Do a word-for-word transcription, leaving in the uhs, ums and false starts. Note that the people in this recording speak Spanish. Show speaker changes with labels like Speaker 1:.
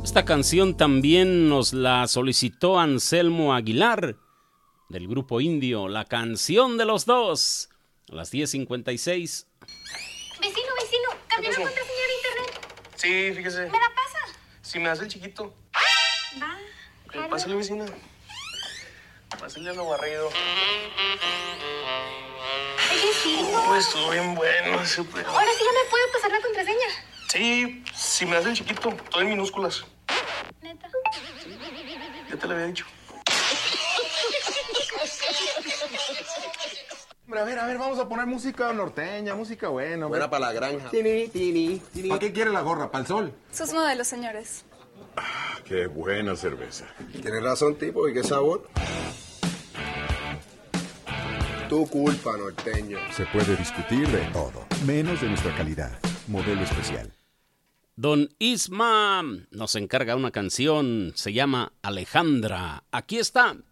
Speaker 1: Esta canción también nos la solicitó Anselmo Aguilar, del grupo Indio, La Canción de los Dos, a las diez cincuenta y seis.
Speaker 2: Vecino, vecino, cambié la contraseña de internet.
Speaker 3: Sí, fíjese.
Speaker 2: ¿Me la pasa?
Speaker 3: Si me das el chiquito.
Speaker 2: Va.
Speaker 3: Okay, pásale, vecina. Pásale a lo barrido.
Speaker 2: Ay, vecino.
Speaker 3: Pues estuvo bien bueno ese, pero...
Speaker 2: Ahora sí ya me puedo pasar la contraseña.
Speaker 3: Sí, si me das el chiquito, todo en minúsculas.
Speaker 2: Neta.
Speaker 3: Ya te lo había dicho.
Speaker 4: Hombre, a ver, a ver, vamos a poner música norteña, música buena.
Speaker 5: Buena para la granja.
Speaker 4: Tini, tini, tini. ¿Para qué quiere la gorra? ¿Para el sol?
Speaker 6: Sus modelos, señores.
Speaker 7: Ah, qué buena cerveza.
Speaker 5: Tienes razón, tipo, ¿y qué sabor? Tu culpa, norteño.
Speaker 7: Se puede discutir de todo, menos de nuestra calidad. Modelo especial.
Speaker 1: Don Isma nos encarga una canción, se llama Alejandra. Aquí está.